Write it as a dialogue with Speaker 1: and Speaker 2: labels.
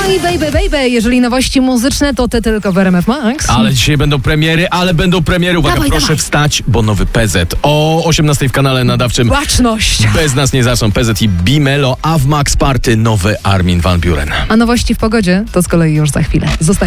Speaker 1: No i baby, jeżeli nowości muzyczne, to ty tylko w RMF Max.
Speaker 2: Ale dzisiaj będą premiery. Uwaga,
Speaker 1: Dawaj,
Speaker 2: proszę
Speaker 1: dawaj.
Speaker 2: wstać, bo nowy PZ o 18 w kanale nadawczym.
Speaker 1: Baczność.
Speaker 2: Bez nas nie zaczną PZ i Bimelo, a w Max Party nowy Armin van Buuren.
Speaker 1: A nowości w pogodzie to z kolei już za chwilę. Zostań